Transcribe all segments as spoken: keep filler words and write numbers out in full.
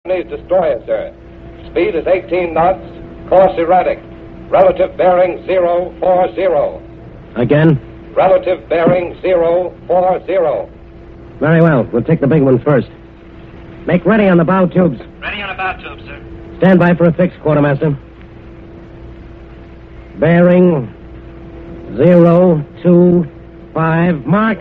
Destroyer, sir. Speed is eighteen knots. Course erratic. Relative bearing zero four zero. Again? Relative bearing zero four zero. Very well. We'll take the big one first. Make ready on the bow tubes. Ready on the bow tubes, sir. Stand by for a fix, Quartermaster. Bearing zero two five. Mark.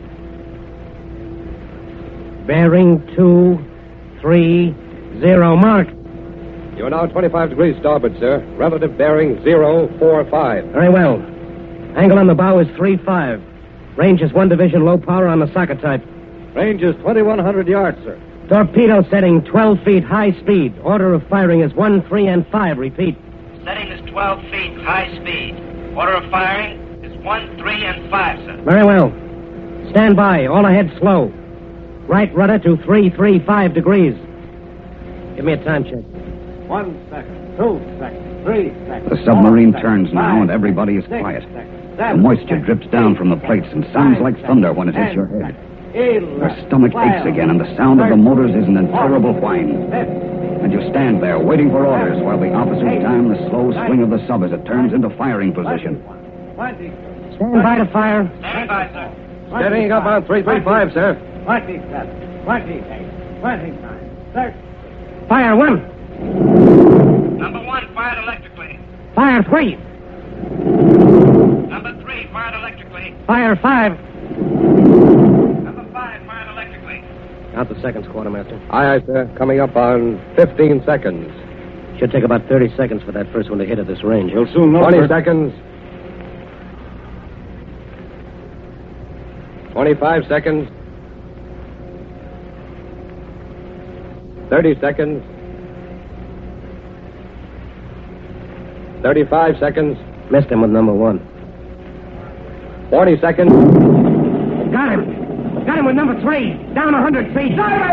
Bearing two three zero. Mark. You're now twenty-five degrees starboard, sir. Relative bearing zero four five. Very well. Angle on the bow is three five. Range is one division low power on the socket type. Range is twenty-one hundred yards, sir. Torpedo setting twelve feet high speed. Order of firing is one, three, and five. Repeat. Setting is twelve feet high speed. Order of firing is one, three, and five, sir. Very well. Stand by. All ahead slow. Right rudder to three three five degrees. Give me a time check. One second, two seconds, three seconds. The submarine four turns seconds, now, five and everybody is seconds, quiet. six seconds, The seven moisture seconds, drips down eight from the plates and sounds like thunder when it hits your head. Your stomach aches again, and the sound of the motors is an intolerable whine. And you stand there, waiting for orders, while the officers time the slow swing of the sub as it turns into firing position. Stand by to fire. Stand by, sir. Steadying up on three three five, sir. twenty-seven, twenty-eight, twenty-nine, thirty. Fire one. Number one fired electrically. Fire three. Number three fired electrically. Fire five. Number five fired electrically. Out the seconds, Quartermaster. Aye, aye, sir. Coming up on fifteen seconds. Should take about thirty seconds for that first one to hit at this range. We'll soon know. twenty seconds. twenty-five seconds. thirty seconds. thirty-five seconds. Missed him with number one. forty seconds. Got him. Got him with number three. Down a hundred feet.